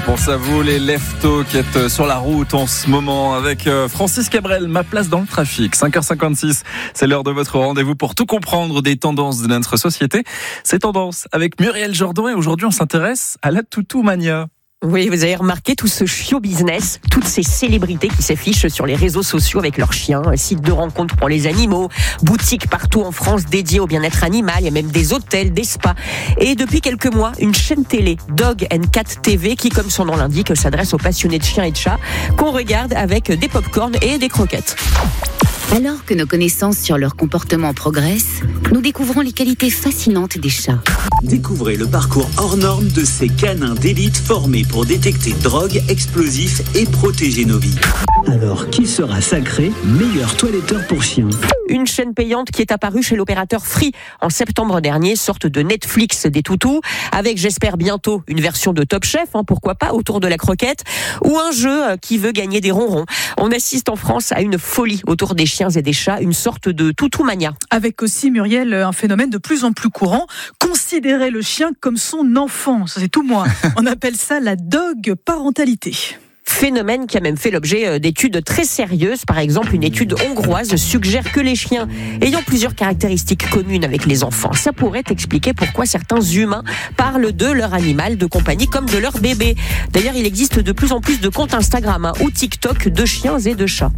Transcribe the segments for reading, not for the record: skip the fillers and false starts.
Pense à vous les leftos qui êtes sur la route en ce moment avec Francis Cabrel, ma place dans le trafic. 5h56, c'est l'heure de votre rendez-vous pour tout comprendre des tendances de notre société. Ces tendances avec Muriel Jourdan et aujourd'hui on s'intéresse à la toutou-mania. Oui, vous avez remarqué tout ce show business, toutes ces célébrités qui s'affichent sur les réseaux sociaux avec leurs chiens, sites de rencontres pour les animaux, boutiques partout en France dédiées au bien-être animal, il y a même des hôtels, des spas. Et depuis quelques mois, une chaîne télé, Dog & Cat TV, qui, comme son nom l'indique, s'adresse aux passionnés de chiens et de chats, qu'on regarde avec des pop-corn et des croquettes. Alors que nos connaissances sur leur comportement progressent, nous découvrons les qualités fascinantes des chats. Découvrez le parcours hors norme de ces canins d'élite formés pour détecter drogue, explosifs et protéger nos vies. Alors, qui sera sacré meilleur toiletteur pour chiens ? Une chaîne payante qui est apparue chez l'opérateur Free en septembre dernier, sorte de Netflix des toutous, avec j'espère bientôt une version de Top Chef, pourquoi pas, autour de la croquette, ou un jeu qui veut gagner des ronrons. On assiste en France à une folie autour des chiens et des chats, une sorte de toutou-mania. Avec aussi, Muriel, un phénomène de plus en plus courant, considérer le chien comme son enfant. Ça, c'est tout moi. On appelle ça la dog parentalité. Phénomène qui a même fait l'objet d'études très sérieuses. Par exemple, une étude hongroise suggère que les chiens ayant plusieurs caractéristiques communes avec les enfants, ça pourrait expliquer pourquoi certains humains parlent de leur animal de compagnie comme de leur bébé. D'ailleurs, il existe de plus en plus de comptes Instagram ou TikTok de chiens et de chats.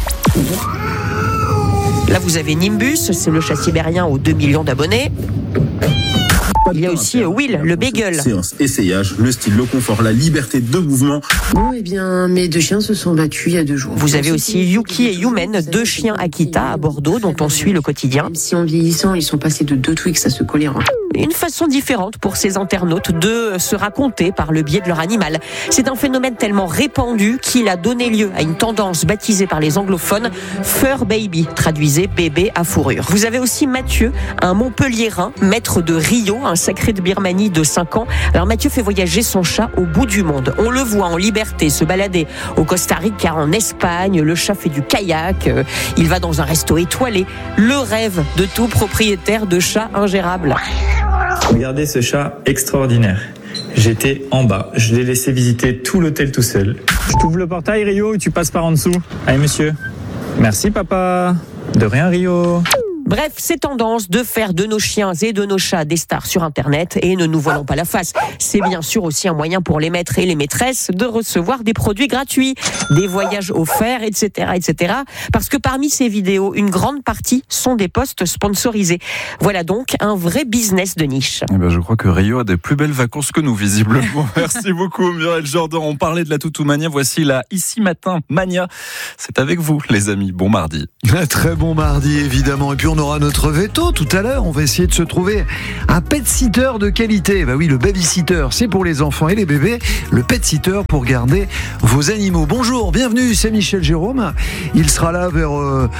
Là, vous avez Nimbus, c'est le chat sibérien aux 2 millions d'abonnés. Il y a aussi Will, le beagle. Séance, essayage, le style, le confort, la liberté de mouvement. Bon, eh bien, mes 2 chiens se sont battus il y a 2 jours. Vous avez aussi Yuki et Yumen, 2 chiens Akita à Bordeaux dont on suit le quotidien. Même si en vieillissant, ils sont passés de 2 Twix à se coller. Une façon différente pour ces internautes de se raconter par le biais de leur animal. C'est un phénomène tellement répandu qu'il a donné lieu à une tendance baptisée par les anglophones Fur Baby, traduisez bébé à fourrure. Vous avez aussi Mathieu, un Montpelliérain, maître de Rio, un sacré de Birmanie de 5 ans. Alors Mathieu fait voyager son chat au bout du monde. On le voit en liberté se balader au Costa Rica, en Espagne. Le chat fait du kayak, il va dans un resto étoilé. Le rêve de tout propriétaire de chat ingérable. Regardez ce chat extraordinaire. J'étais en bas. Je l'ai laissé visiter tout l'hôtel tout seul. Je t'ouvre le portail, Rio, et tu passes par en dessous. Allez, monsieur. Merci, papa. De rien, Rio. Bref, ces tendances de faire de nos chiens et de nos chats des stars sur Internet, et ne nous voilons pas la face, c'est bien sûr aussi un moyen pour les maîtres et les maîtresses de recevoir des produits gratuits, des voyages offerts, etc., etc. Parce que parmi ces vidéos, une grande partie sont des posts sponsorisés. Voilà donc un vrai business de niche. Je crois que Rio a des plus belles vacances que nous, visiblement. Merci beaucoup, Muriel Jourdan. On parlait de la toutou-mania. Voici la Ici Matin Mania. C'est avec vous, les amis. Bon mardi. Très bon mardi, évidemment. Et puis on aura notre veto tout à l'heure. On va essayer de se trouver un pet-sitter de qualité. Bah oui, le baby-sitter, c'est pour les enfants et les bébés. Le pet-sitter pour garder vos animaux. Bonjour, bienvenue, c'est Michel Jérôme. Il sera là vers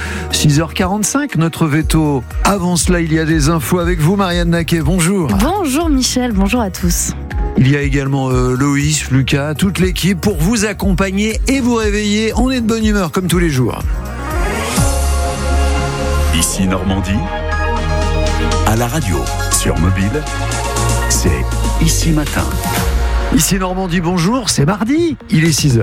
6h45, notre veto. Avant cela, il y a des infos avec vous, Marianne Naquet. Bonjour. Bonjour Michel, bonjour à tous. Il y a également Loïs, Lucas, toute l'équipe pour vous accompagner et vous réveiller. On est de bonne humeur comme tous les jours. Ici Normandie, à la radio, sur mobile, c'est Ici Matin. Ici Normandie, bonjour, c'est mardi, il est 6h.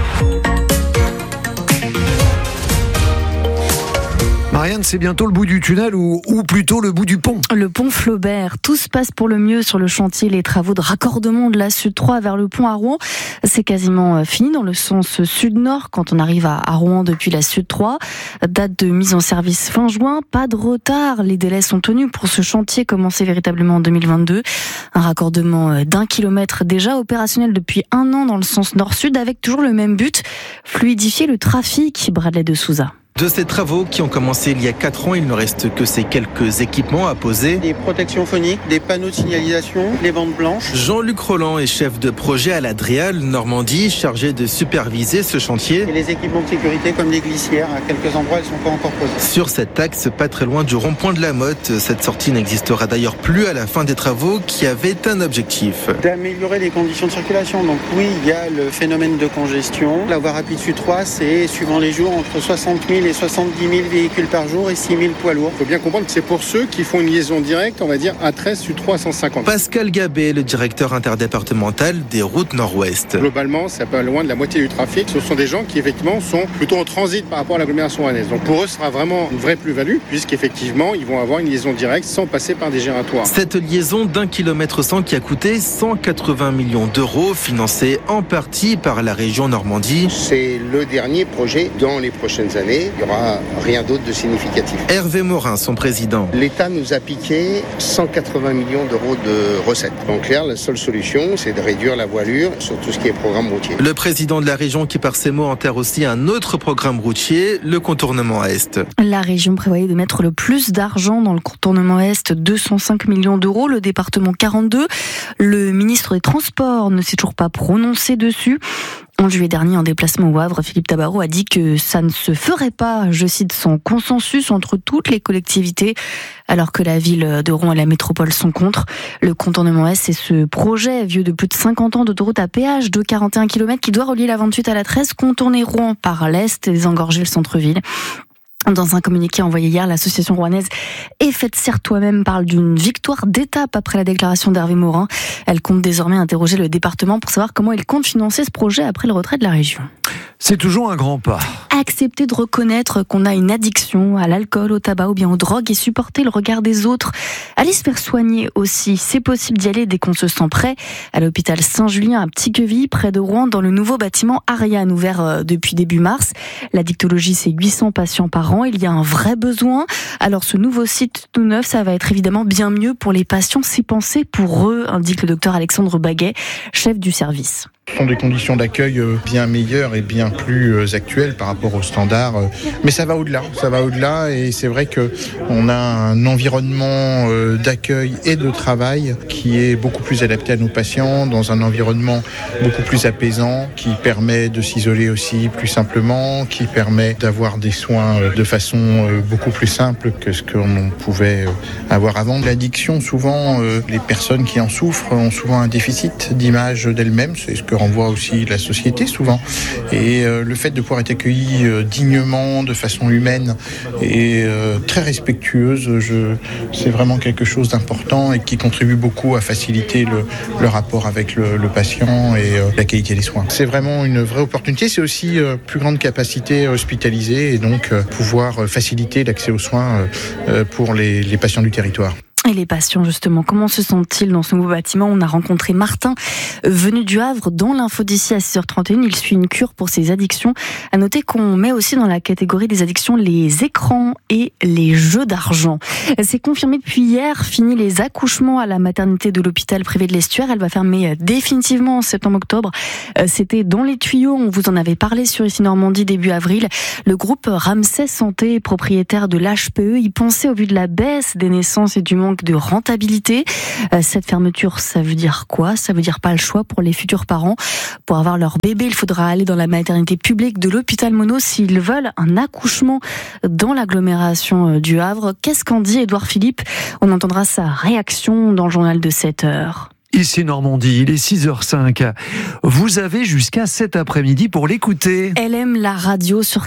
Marianne, c'est bientôt le bout du tunnel ou plutôt le bout du pont. Le pont Flaubert. Tout se passe pour le mieux sur le chantier. Les travaux de raccordement de la Sud 3 vers le pont à Rouen, c'est quasiment fini dans le sens sud-nord quand on arrive à Rouen depuis la Sud 3. Date de mise en service fin juin. Pas de retard. Les délais sont tenus pour ce chantier commencé véritablement en 2022. Un raccordement d'1 kilomètre déjà opérationnel depuis 1 an dans le sens nord-sud avec toujours le même but, fluidifier le trafic. Bradley de Souza. De ces travaux qui ont commencé il y a 4 ans, il ne reste que ces quelques équipements à poser. Des protections phoniques, des panneaux de signalisation, les bandes blanches. Jean-Luc Roland est chef de projet à la Dréal, Normandie, chargé de superviser ce chantier. Et les équipements de sécurité comme les glissières, à quelques endroits, elles ne sont pas encore posées. Sur cet axe, pas très loin du rond-point de la Motte, cette sortie n'existera d'ailleurs plus à la fin des travaux qui avaient un objectif. D'améliorer les conditions de circulation. Donc oui, il y a le phénomène de congestion. La voie rapide Sud 3, c'est suivant les jours entre 60 000 mais 70 000 véhicules par jour et 6 000 poids lourds. Il faut bien comprendre que c'est pour ceux qui font une liaison directe, on va dire, à 13 sur 350. Pascal Gabet, le directeur interdépartemental des routes Nord-Ouest. Globalement, c'est pas loin de la moitié du trafic. Ce sont des gens qui, effectivement, sont plutôt en transit par rapport à l'agglomération rouennaise. Donc pour eux, ce sera vraiment une vraie plus-value, puisqu'effectivement, ils vont avoir une liaison directe sans passer par des gératoires. Cette liaison d'1 km 100 qui a coûté 180 millions d'euros, financée en partie par la région Normandie. C'est le dernier projet dans les prochaines années. Il n'y aura rien d'autre de significatif. Hervé Morin, son président. L'État nous a piqué 180 millions d'euros de recettes. En clair, la seule solution, c'est de réduire la voilure sur tout ce qui est programme routier. Le président de la région qui, par ses mots, enterre aussi un autre programme routier, le contournement Est. La région prévoyait de mettre le plus d'argent dans le contournement Est, 205 millions d'euros, le département 42. Le ministre des Transports ne s'est toujours pas prononcé dessus. En juillet dernier, en déplacement au Havre, Philippe Tabarot a dit que ça ne se ferait pas, je cite, sans consensus entre toutes les collectivités, alors que la ville de Rouen et la métropole sont contre. Le contournement Est, c'est ce projet vieux de plus de 50 ans d'autoroute à péage de 41 km qui doit relier la 28 à la 13, contourner Rouen par l'Est et désengorger le centre-ville. Dans un communiqué envoyé hier, l'association rouennaise Et Faites Serre Toi-même parle d'une victoire d'étape après la déclaration d'Hervé Morin. Elle compte désormais interroger le département pour savoir comment il compte financer ce projet après le retrait de la région. C'est toujours un grand pas. Accepter de reconnaître qu'on a une addiction à l'alcool, au tabac ou bien aux drogues et supporter le regard des autres. Aller se faire soigner aussi, c'est possible d'y aller dès qu'on se sent prêt. À l'hôpital Saint-Julien à Petit-Queville, près de Rouen, dans le nouveau bâtiment Ariane, ouvert depuis début mars. La dictologie, c'est 800 patients par an. Il y a un vrai besoin. Alors ce nouveau site tout neuf, ça va être évidemment bien mieux pour les patients. C'est pensé pour eux, indique le docteur Alexandre Baguet, chef du service. Ce sont des conditions d'accueil bien meilleures et bien plus actuelles par rapport aux standards. Mais ça va au-delà et c'est vrai qu'on a un environnement d'accueil et de travail qui est beaucoup plus adapté à nos patients, dans un environnement beaucoup plus apaisant, qui permet de s'isoler aussi plus simplement, qui permet d'avoir des soins de façon beaucoup plus simple que ce qu'on pouvait avoir avant. L'addiction, souvent, les personnes qui en souffrent ont souvent un déficit d'image d'elles-mêmes, c'est ce que renvoie aussi la société souvent. Et le fait de pouvoir être accueilli dignement, de façon humaine et très respectueuse, c'est vraiment quelque chose d'important et qui contribue beaucoup à faciliter le rapport avec le patient et la qualité des soins. C'est vraiment une vraie opportunité. C'est aussi plus grande capacité hospitalisée et donc pouvoir faciliter l'accès aux soins pour les patients du territoire. Et les patients, justement, comment se sentent-ils dans ce nouveau bâtiment ? On a rencontré Martin, venu du Havre, dans l'info d'ici à 6h31. Il suit une cure pour ses addictions. À noter qu'on met aussi dans la catégorie des addictions les écrans et les jeux d'argent. C'est confirmé depuis hier. Fini les accouchements à la maternité de l'hôpital privé de l'Estuaire. Elle va fermer définitivement en septembre-octobre. C'était dans les tuyaux. On vous en avait parlé sur Ici Normandie début avril. Le groupe Ramsay Santé, propriétaire de l'HPE, y pensait au vu de la baisse des naissances et du manque de rentabilité. Cette fermeture, ça veut dire quoi ? Ça veut dire pas le choix pour les futurs parents. Pour avoir leur bébé, il faudra aller dans la maternité publique de l'hôpital Monod s'ils veulent un accouchement dans l'agglomération du Havre. Qu'est-ce qu'en dit Édouard Philippe ? On entendra sa réaction dans le journal de 7h. Ici Normandie, il est 6h05. Vous avez jusqu'à cet après-midi pour l'écouter. Elle aime la radio sur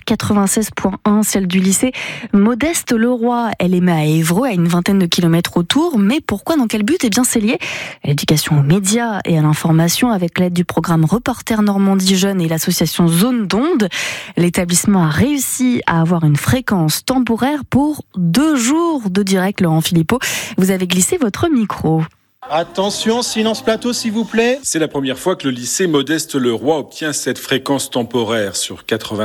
96.1, celle du lycée Modeste Leroy. Elle émet à Évreux, à une vingtaine de kilomètres autour. Mais pourquoi, dans quel but ? Eh bien, c'est lié à l'éducation aux médias et à l'information avec l'aide du programme Reporter Normandie Jeunes et l'association Zone d'Onde. L'établissement a réussi à avoir une fréquence temporaire pour 2 jours de direct. Laurent Philippot, vous avez glissé votre micro. Attention, silence plateau s'il vous plaît. C'est la première fois que le lycée Modeste Leroy obtient cette fréquence temporaire sur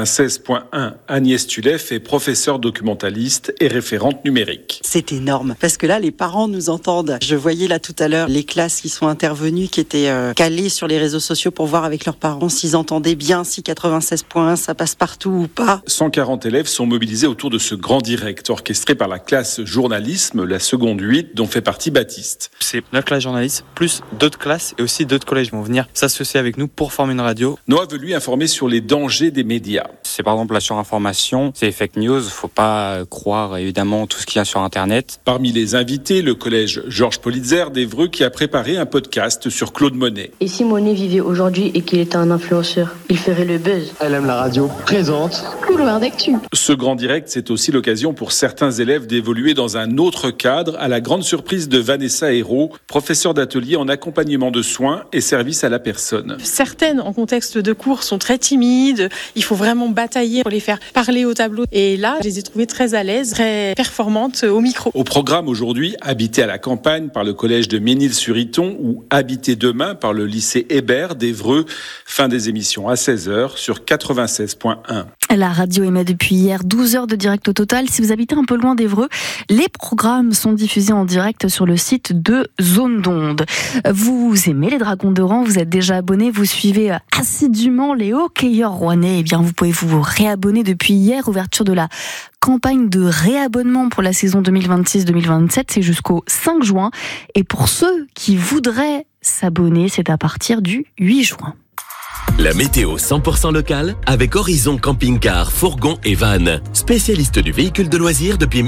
96.1. Agnès Tulef est professeure documentaliste et référente numérique. C'est énorme parce que là les parents nous entendent. Je voyais là tout à l'heure les classes qui sont intervenues, qui étaient calées sur les réseaux sociaux pour voir avec leurs parents s'ils entendaient bien, si 96.1 ça passe partout ou pas. 140 élèves sont mobilisés autour de ce grand direct orchestré par la classe journalisme, la seconde 8 dont fait partie Baptiste. C'est notre classe journaliste, plus d'autres classes et aussi d'autres collèges vont venir s'associer avec nous pour former une radio. Noah veut lui informer sur les dangers des médias. C'est par exemple la surinformation, c'est fake news, faut pas croire évidemment tout ce qu'il y a sur Internet. Parmi les invités, le collège Georges Politzer d'Évreux qui a préparé un podcast sur Claude Monet. Et si Monet vivait aujourd'hui et qu'il était un influenceur, il ferait le buzz. Elle aime la radio présente. Couloir d'actu. Ce grand direct, c'est aussi l'occasion pour certains élèves d'évoluer dans un autre cadre, à la grande surprise de Vanessa Hérault, professeure d'atelier en accompagnement de soins et service à la personne. Certaines, en contexte de cours, sont très timides. Il faut vraiment batailler pour les faire parler au tableau. Et là, je les ai trouvées très à l'aise, très performantes au micro. Au programme aujourd'hui, Habiter à la campagne par le collège de Ménil-sur-Iton ou Habiter demain par le lycée Hébert d'Évreux. Fin des émissions à 16h sur 96.1. La radio émet depuis hier 12 heures de direct au total. Si vous habitez un peu loin d'Évreux, les programmes sont diffusés en direct sur le site de Zone d'Onde. Vous aimez les Dragons d'Oran, vous êtes déjà abonné, vous suivez assidûment les hockeyeurs rouennais. Eh bien, vous pouvez vous réabonner depuis hier, ouverture de la campagne de réabonnement pour la saison 2026-2027. C'est jusqu'au 5 juin. Et pour ceux qui voudraient s'abonner, c'est à partir du 8 juin. La météo 100% locale avec Horizon Camping-Car, Fourgon et Van. Spécialiste du véhicule de loisirs depuis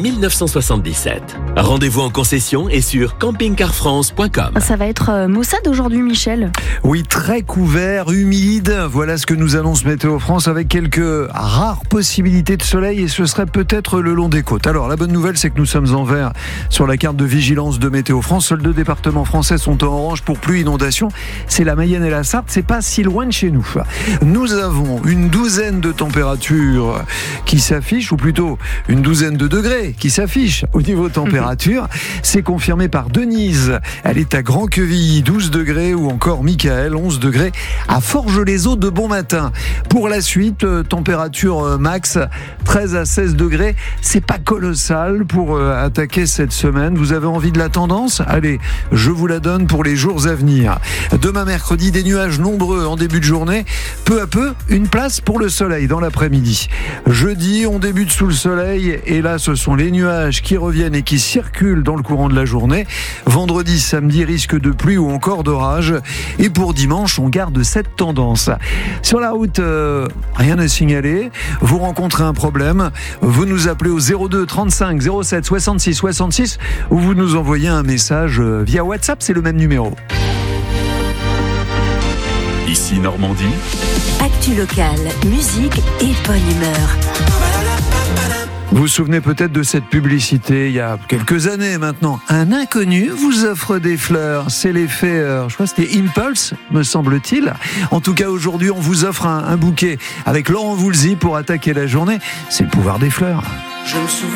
1977. Rendez-vous en concession et sur campingcarfrance.com. Ça va être maussade aujourd'hui, Michel. Oui, très couvert, humide. Voilà ce que nous annonce Météo France avec quelques rares possibilités de soleil et ce serait peut-être le long des côtes. Alors, la bonne nouvelle, c'est que nous sommes en vert sur la carte de vigilance de Météo France. Seuls 2 départements français sont en orange pour pluie inondation. C'est la Mayenne et la Sarthe. C'est pas si loin de chez nous. Nous avons une douzaine de températures qui s'affichent, ou plutôt une douzaine de degrés qui s'affichent au niveau température. C'est confirmé par Denise. Elle est à Grand-Quevilly, 12 degrés, ou encore Michael, 11 degrés, à Forges-les-Eaux de bon matin. Pour la suite, température max, 13 à 16 degrés. C'est pas colossal pour attaquer cette semaine. Vous avez envie de la tendance ? Allez, je vous la donne pour les jours à venir. Demain mercredi, des nuages nombreux en début de journée. Peu à peu, une place pour le soleil dans l'après-midi. Jeudi, on débute sous le soleil et là, ce sont les nuages qui reviennent et qui circulent dans le courant de la journée. Vendredi, samedi, risque de pluie ou encore d'orage. Et pour dimanche, on garde cette tendance. Sur la route, rien à signaler. Vous rencontrez un problème, vous nous appelez au 02 35 07 66 66 ou vous nous envoyez un message via WhatsApp, c'est le même numéro. Ici Normandie. Actu locale, musique et bonne humeur. Vous vous souvenez peut-être de cette publicité il y a quelques années maintenant. Un inconnu vous offre des fleurs. C'est l'effet, je crois que c'était Impulse, me semble-t-il. En tout cas, aujourd'hui, on vous offre un bouquet avec Laurent Voulzy pour attaquer la journée. C'est le pouvoir des fleurs. Je me souviens.